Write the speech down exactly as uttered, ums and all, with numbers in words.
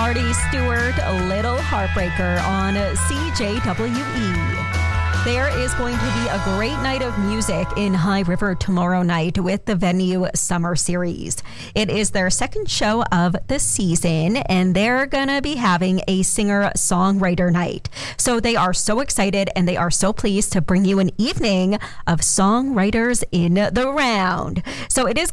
Marty Stewart, Little Heartbreaker on C J W E. There is going to be a great night of music in High River tomorrow night with the Venue Summer Series. It is their second show of the season, and they're going to be having a singer-songwriter night. So they are so excited, and they are so pleased to bring you an evening of songwriters in the round. So it is